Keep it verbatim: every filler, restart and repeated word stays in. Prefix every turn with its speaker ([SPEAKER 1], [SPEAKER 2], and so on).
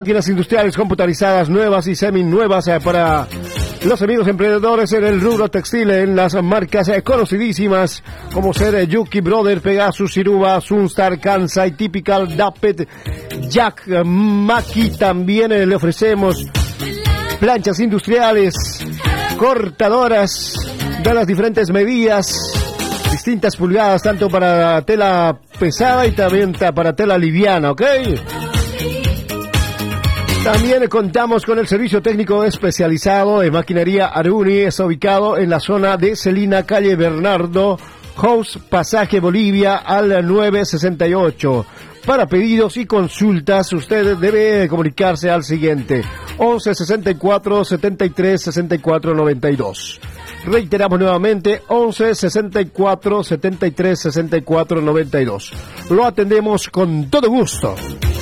[SPEAKER 1] Máquinas industriales computarizadas nuevas y seminuevas eh, para los amigos emprendedores en el rubro textil, en las marcas eh, conocidísimas como ser eh, Yuki Brother, Pegasus, Siruba, Sunstar, Kansai, Typical, Dapet, Jack, eh, Maki. También eh, le ofrecemos planchas industriales, cortadoras de las diferentes medidas, distintas pulgadas, tanto para tela pesada y también para tela liviana, ¿ok? También contamos con el servicio técnico especializado de maquinaria Aruni. Está ubicado en la zona de Celina, calle Bernardo House, pasaje Bolivia al nueve sesenta y ocho. Para pedidos y consultas, usted debe comunicarse al siguiente: once sesenta y cuatro setenta y tres sesenta y cuatro noventa y dos. Reiteramos nuevamente: once sesenta y cuatro setenta y tres sesenta y cuatro noventa y dos. Lo atendemos con todo gusto.